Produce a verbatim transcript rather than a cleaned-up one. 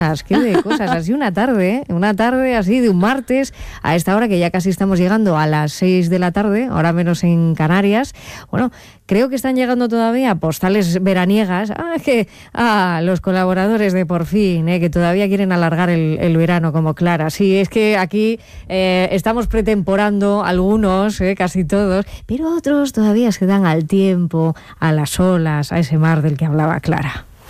Qué de cosas, así una tarde, ¿eh? Una tarde así de un martes, a esta hora que ya casi estamos llegando a las seis de la tarde, ahora menos en Canarias. Bueno, creo que están llegando todavía postales veraniegas. Ah, es que ah, los colaboradores de Por Fin, ¿eh? Que todavía quieren alargar el, el verano como Clara. Sí, es que aquí eh, estamos pretemporando algunos, eh, casi todos, pero otros todavía se dan al tiempo, a las olas, a ese mar del que hablaba Clara.